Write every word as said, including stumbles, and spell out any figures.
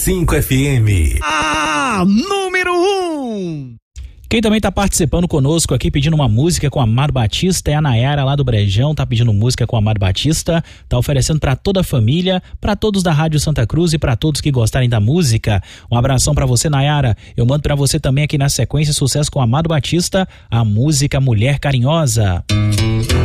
cinco F M. Ah, número um. Quem também tá participando conosco aqui pedindo uma música com Amado Batista é a Nayara lá do Brejão, tá pedindo música com Amado Batista, tá oferecendo pra toda a família, pra todos da Rádio Santa Cruz e pra todos que gostarem da música. Um abração pra você, Nayara. Eu mando pra você também aqui na sequência sucesso com Amado Batista, a música Mulher Carinhosa.